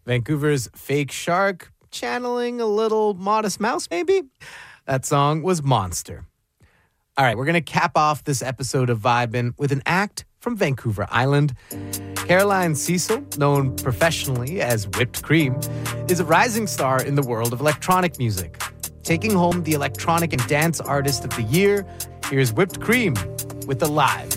Vancouver's Fake Shark, channeling a little Modest Mouse, maybe? That song was Monster. All right, we're going to cap off this episode of Vibin' with an act from Vancouver Island. Caroline Cecil, known professionally as Whipped Cream, is a rising star in the world of electronic music. Taking home the Electronic and Dance Artist of the Year, here's Whipped Cream with the live